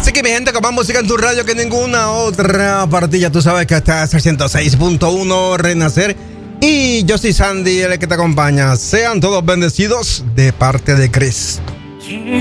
música y mi gente, con más música en tu radio que ninguna otra partilla. Tú sabes que está es el 106.1 Renacer. Y yo soy Sandy, el que te acompaña. Sean todos bendecidos de parte de Chris.